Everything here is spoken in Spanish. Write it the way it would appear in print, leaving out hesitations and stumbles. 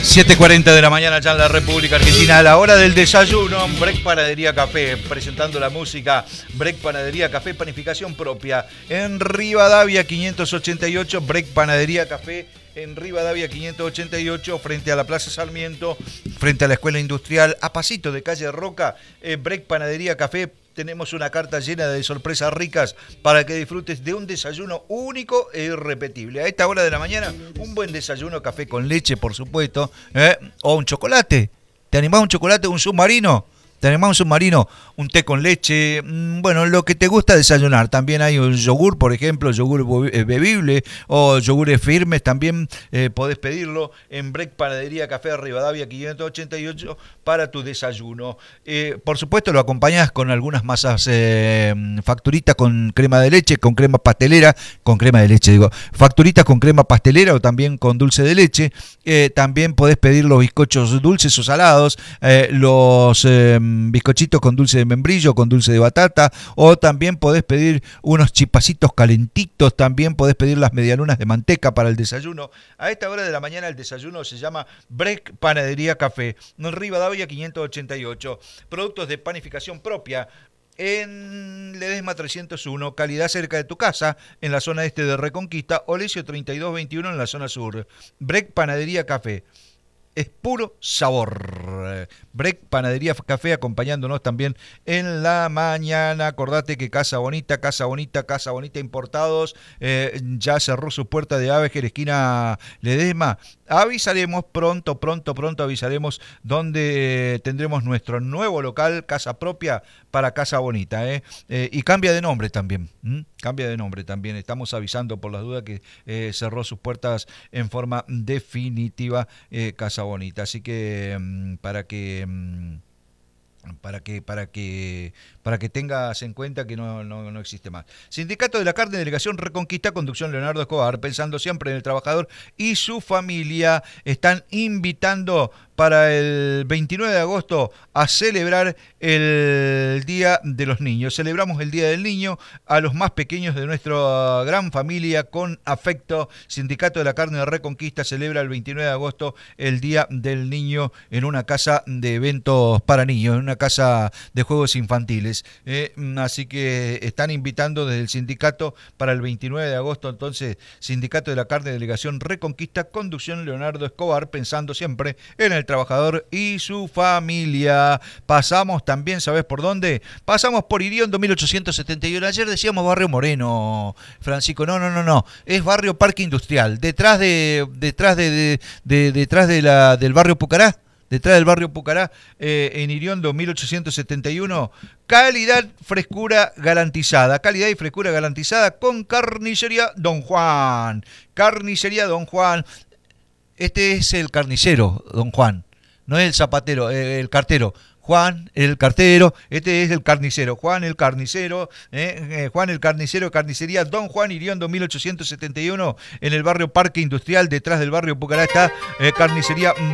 7:40 de la mañana ya en la República Argentina, a la hora del desayuno. Break Panadería Café, presentando la música. Break Panadería Café, panificación propia. En Rivadavia 588, Break Panadería Café. En Rivadavia 588, frente a la Plaza Sarmiento, frente a la Escuela Industrial, a pasito de calle Roca, Break Panadería Café. Tenemos una carta llena de sorpresas ricas para que disfrutes de un desayuno único e irrepetible. A esta hora de la mañana, un buen desayuno, café con leche, por supuesto, o un chocolate. ¿Te animás a un chocolate, un submarino? ¿Te animás a un submarino? Un té con leche, bueno, lo que te gusta desayunar. También hay un yogur, por ejemplo, yogur bebible o yogures firmes, también podés pedirlo en Break Panadería Café Rivadavia 588 para tu desayuno. Por supuesto lo acompañás con algunas masas facturitas con crema de leche, con crema pastelera, con crema de leche digo, facturitas con crema pastelera o también con dulce de leche. También podés pedir los bizcochos dulces o salados, los bizcochitos con dulce de membrillo, con dulce de batata, o también podés pedir unos chipacitos calentitos, también podés pedir las medialunas de manteca para el desayuno. A esta hora de la mañana el desayuno se llama Break Panadería Café, en Rivadavia 588, productos de panificación propia. En Ledesma 301, calidad cerca de tu casa, en la zona este de Reconquista, Olesio 3221 en la zona sur. Break Panadería Café. Es puro sabor. Break Panadería Café acompañándonos también en la mañana. Acordate que Casa Bonita Importados ya cerró su puerta de Avejer, esquina Ledesma. Avisaremos pronto avisaremos dónde tendremos nuestro nuevo local, casa propia para Casa Bonita. Y cambia de nombre también. Estamos avisando por las dudas que cerró sus puertas en forma definitiva Casa Bonita. Así que para que tengas en cuenta que no existe más. Sindicato de la Carne, Delegación Reconquista, conducción Leonardo Escobar, pensando siempre en el trabajador y su familia, están invitando para el 29 de agosto a celebrar el Día de los Niños. Celebramos el Día del Niño a los más pequeños de nuestra gran familia con afecto. Sindicato de la Carne de Reconquista celebra el 29 de agosto el Día del Niño en una casa de eventos para niños, en una casa de juegos infantiles. Así que están invitando desde el sindicato para el 29 de agosto. Entonces, Sindicato de la Carne, Delegación Reconquista, conducción Leonardo Escobar, pensando siempre en el trabajador y su familia. Pasamos también, ¿sabés por dónde? Pasamos por Iriondo 1871. Ayer decíamos Barrio Moreno, Francisco. No. Es Barrio Parque Industrial. Detrás del barrio Pucará. Detrás del barrio Pucará, en Iriondo 1871, calidad y frescura garantizada con Carnicería Don Juan. Carnicería Don Juan. Este es el carnicero, Don Juan, no es el zapatero, el cartero. Juan el cartero, este es el carnicero, Juan el carnicero, carnicería Don Juan, Iriondo 1871, en el barrio Parque Industrial, detrás del barrio Pucará está carnicería